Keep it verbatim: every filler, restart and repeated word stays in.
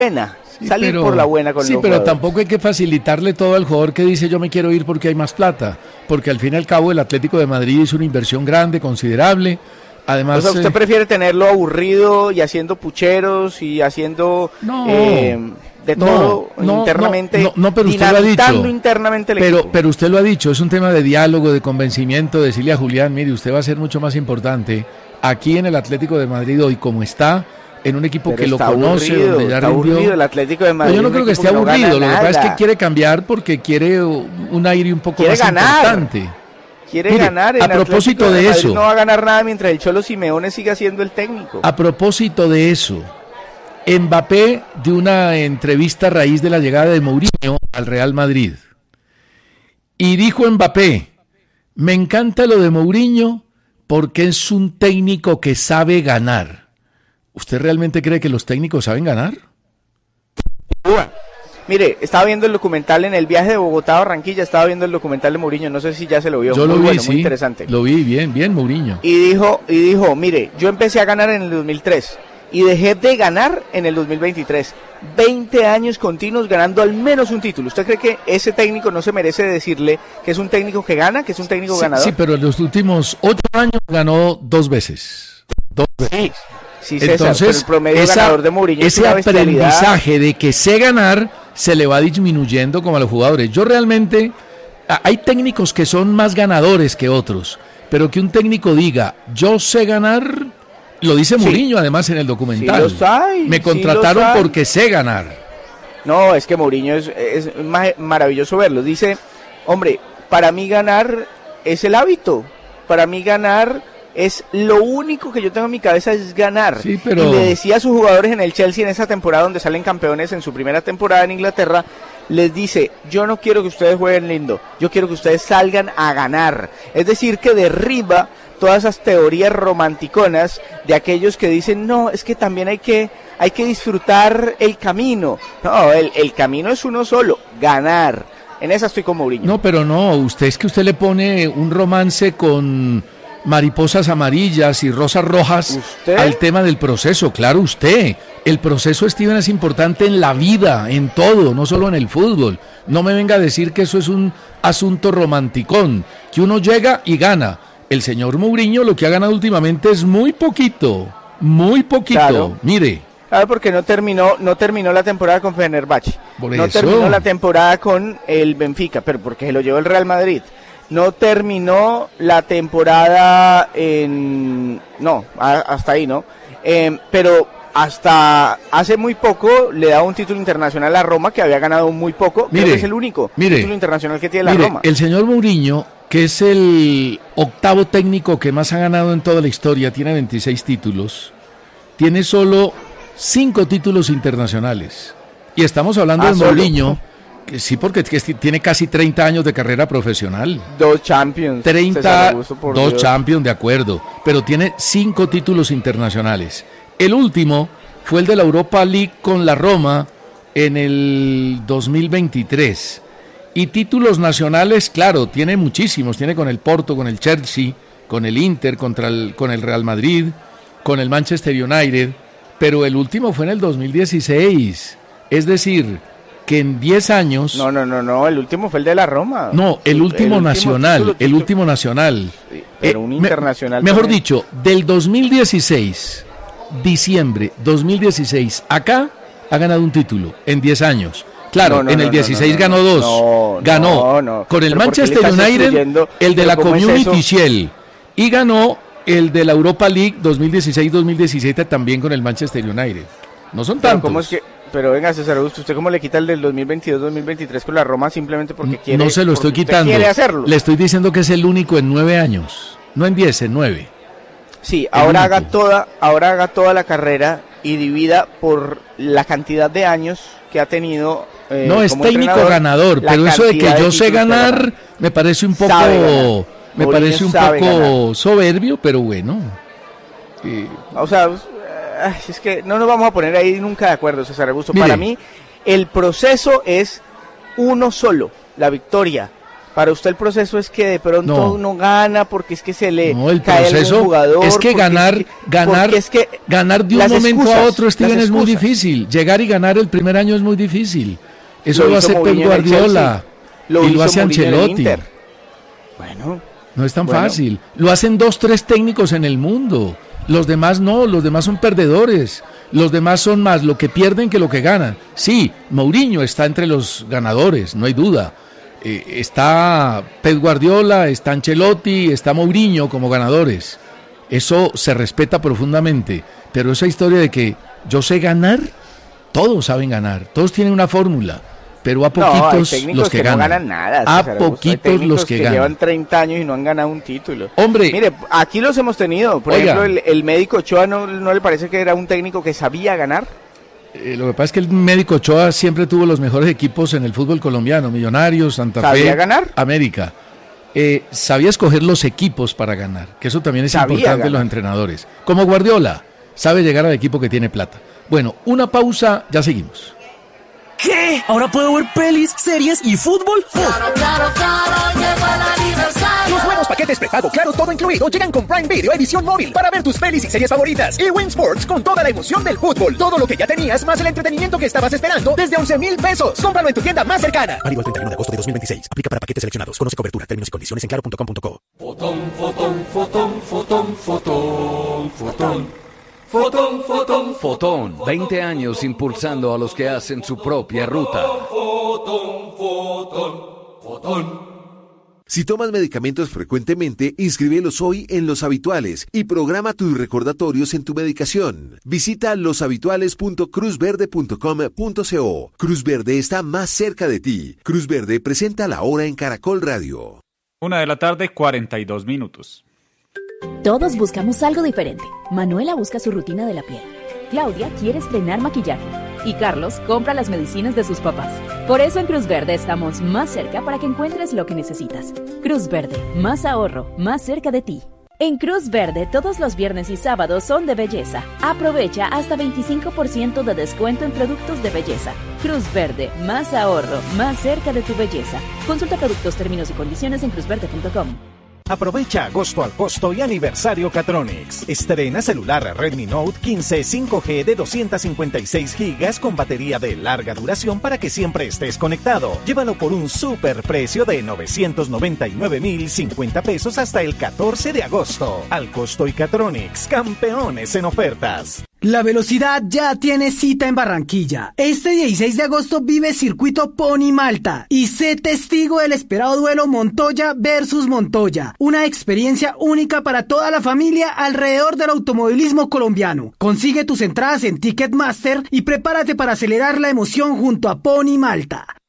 buena, sí, salir pero, por la buena con sí, los pero jugadores. tampoco hay que facilitarle todo al jugador que dice yo me quiero ir porque hay más plata, porque al fin y al cabo el Atlético de Madrid hizo una inversión grande, considerable. Además, o sea, ¿usted eh, prefiere tenerlo aburrido y haciendo pucheros y haciendo no, eh, de todo no, no, internamente, no, no, no, pero usted lo ha dicho, internamente el pero, equipo? pero usted lo ha dicho, es un tema de diálogo, de convencimiento, decirle a Julián, mire, usted va a ser mucho más importante aquí en el Atlético de Madrid hoy como está, en un equipo Pero que lo está conoce, aburrido, donde ya está rindió. aburrido el Atlético de Madrid. No, yo no un creo que equipo esté no gana aburrido, lo que pasa es que nada. quiere cambiar porque quiere un aire un poco Quiere más ganar. importante. Quiere Mire, ganar. a propósito Atlético de Madrid eso, no va a ganar nada mientras el Cholo Simeone siga siendo el técnico. a propósito de eso, Mbappé dio una entrevista a raíz de la llegada de Mourinho al Real Madrid. Y dijo Mbappé, me encanta lo de Mourinho porque es un técnico que sabe ganar. ¿Usted realmente cree que los técnicos saben ganar? Bueno, mire, estaba viendo el documental en el viaje de Bogotá a Barranquilla, estaba viendo el documental de Mourinho, no sé si ya se lo vio. Yo muy lo vi, bueno, sí, muy interesante. Lo vi, bien, bien Mourinho. Y dijo, y dijo, mire, yo empecé a ganar en el dos mil tres y dejé de ganar en el dos mil veintitrés. veinte años continuos ganando al menos un título. ¿Usted cree que ese técnico no se merece decirle que es un técnico que gana, que es un técnico Sí, ganador? sí, pero en los últimos ocho años ganó dos veces. Dos veces. Sí, sí, César, entonces, pero el promedio esa, ganador de Mourinho es ese una bestialidad. aprendizaje de que sé ganar se le va disminuyendo como a los jugadores. Yo realmente, hay técnicos que son más ganadores que otros, pero que un técnico diga, yo sé ganar, lo dice sí. Mourinho además en el documental. Sí los hay, Me sí contrataron los hay. porque sé ganar. No, es que Mourinho es, es maravilloso verlo. Dice, hombre, para mí ganar es el hábito, para mí ganar es lo único que yo tengo en mi cabeza es ganar. Sí, pero... Y le decía a sus jugadores en el Chelsea en esa temporada donde salen campeones en su primera temporada en Inglaterra, les dice, yo no quiero que ustedes jueguen lindo, yo quiero que ustedes salgan a ganar. Es decir, que derriba todas esas teorías romanticonas de aquellos que dicen, no, es que también hay que, hay que disfrutar el camino. No, el, el camino es uno solo, ganar. En esa estoy con Mourinho. No, pero no, usted es que usted le pone un romance con mariposas amarillas y rosas rojas ¿Usted? Al tema del proceso. Claro, usted. El proceso, Steven, es importante en la vida, en todo, no solo en el fútbol. No me venga a decir que eso es un asunto romanticón, que uno llega y gana. El señor Mourinho lo que ha ganado últimamente es muy poquito, muy poquito. Claro. Mire. Claro, porque no terminó, no terminó la temporada con Fenerbahce. Por no eso. terminó la temporada con el Benfica, pero porque se lo llevó el Real Madrid. No terminó la temporada en... No, a, hasta ahí, ¿no? Eh, pero hasta hace muy poco le da un título internacional a Roma, que había ganado muy poco. Mire, Creo que es el único mire, título internacional que tiene la mire, Roma. El señor Mourinho, que es el octavo técnico que más ha ganado en toda la historia, tiene veintiséis títulos, tiene solo cinco títulos internacionales. Y estamos hablando ah, de Mourinho... Sí, porque tiene casi treinta años de carrera profesional. Dos Champions. treinta, dos Champions, de acuerdo. Pero tiene cinco títulos internacionales. El último fue el de la Europa League con la Roma en el dos mil veintitrés. Y títulos nacionales, claro, tiene muchísimos. Tiene con el Porto, con el Chelsea, con el Inter, contra el, con el Real Madrid, con el Manchester United. Pero el último fue en el dos mil dieciséis. Es decir... que en diez años... No, no, no, no, el último fue el de la Roma. No, el último el nacional, último título, el último nacional. Sí, pero un eh, internacional. Me, mejor también. dicho, del dos mil dieciséis, diciembre dos mil dieciséis, acá ha ganado un título en diez años. Claro, no, no, en el no, dieciséis no, no, ganó dos. No, ganó no, no. con el Pero Manchester United, el de la Community es Shield. Y ganó el de la Europa League dos mil dieciséis dos mil diecisiete también con el Manchester United. No son tantos. Pero ¿cómo es que...? Pero venga, César Augusto, ¿usted cómo le quita el del dos mil veintidós dos mil veintitrés con la Roma simplemente porque quiere? No se lo estoy quitando. Quiere hacerlo. Le estoy diciendo que es el único en nueve años. No en diez, en nueve. Sí, ahora haga toda, ahora haga toda la carrera y divida por la cantidad de años que ha tenido. Eh, no, es como técnico ganador, pero eso de que yo de sé ganar me parece un poco, me Mourinho parece un poco ganar. soberbio, pero bueno. Eh, o sea, es que no nos vamos a poner ahí nunca de acuerdo, César Augusto. Mire, para mí, el proceso es uno solo, la victoria. Para usted el proceso es que de pronto No. uno gana porque es que se le No, el cae proceso algún jugador. es que ganar, es que, ganar, es que ganar de un las momento excusas, a otro, Steven, las es muy excusas. difícil. Llegar y ganar el primer año es muy difícil. Eso lo, Lo hace hizo Pep Mourinho en el Guardiola Chelsea, lo y lo hizo hace Mourinho en el Ancelotti. Inter. Bueno, No es tan Bueno. fácil. Lo hacen dos, tres técnicos en el mundo. Los demás no, los demás son perdedores. Los demás son más lo que pierden que lo que ganan. Sí, Mourinho está entre los ganadores, no hay duda. Eh, está Pep Guardiola, está Ancelotti, está Mourinho como ganadores. Eso se respeta profundamente. Pero esa historia de que yo sé ganar, todos saben ganar, todos tienen una fórmula. Pero a no, hay poquitos técnicos los que, que ganan. no ganan nada. A César Augusto. Hay poquitos técnicos los que, que ganan. llevan treinta años y no han ganado un título. Hombre, mire, aquí los hemos tenido. Por Oiga. ejemplo, el, el médico Ochoa, ¿no, ¿no le parece que era un técnico que sabía ganar? Eh, lo que pasa es que el médico Ochoa siempre tuvo los mejores equipos en el fútbol colombiano, Millonarios, Santa Fe, ¿Sabía ganar? América. Eh, sabía escoger los equipos para ganar, que eso también es Sabía importante en ganar. los entrenadores. Como Guardiola, sabe llegar al equipo que tiene plata. Bueno, una pausa, ya seguimos. ¿Qué? ¿Ahora puedo ver pelis, series y fútbol? Claro, claro, claro, llegó el aniversario. Los nuevos paquetes prepago Claro Todo Incluido llegan con Prime Video Edición Móvil para ver tus pelis y series favoritas. Y Win Sports con toda la emoción del fútbol. Todo lo que ya tenías más el entretenimiento que estabas esperando desde once mil pesos. Cómpralo en tu tienda más cercana. Válido el treinta y uno de agosto de dos mil veintiséis. Aplica para paquetes seleccionados. Conoce cobertura, términos y condiciones en claro punto com punto co. Fotón, fotón, fotón, fotón, fotón, fotón. Fotón, fotón, Fotón, veinte años impulsando a los que hacen su propia ruta. fotón, fotón, fotón. Si tomas medicamentos frecuentemente, inscríbelos hoy en Los Habituales y programa tus recordatorios en tu medicación. Visita loshabituales punto cruz verde punto com punto co. Cruz Verde está más cerca de ti. Cruz Verde presenta La Hora en Caracol Radio. Una de la tarde, cuarenta y dos minutos. Todos buscamos algo diferente. Manuela busca su rutina de la piel. Claudia quiere estrenar maquillaje. Y Carlos compra las medicinas de sus papás. Por eso en Cruz Verde estamos más cerca para que encuentres lo que necesitas. Cruz Verde, más ahorro, más cerca de ti. En Cruz Verde, todos los viernes y sábados son de belleza. Aprovecha hasta veinticinco por ciento de descuento en productos de belleza. Cruz Verde, más ahorro, más cerca de tu belleza. Consulta productos, términos y condiciones en cruz verde punto com. Aprovecha agosto al costo y aniversario Catronics. Estrena celular Redmi Note quince cinco G de doscientos cincuenta y seis gigas con batería de larga duración para que siempre estés conectado. Llévalo por un super precio de novecientos noventa y nueve mil cincuenta pesos hasta el catorce de agosto. Al costo y Catronics, campeones en ofertas. La velocidad ya tiene cita en Barranquilla. Este dieciséis de agosto vive Circuito Pony Malta y sé testigo del esperado duelo Montoya versus Montoya. Una experiencia única para toda la familia alrededor del automovilismo colombiano. Consigue tus entradas en Ticketmaster y prepárate para acelerar la emoción junto a Pony Malta.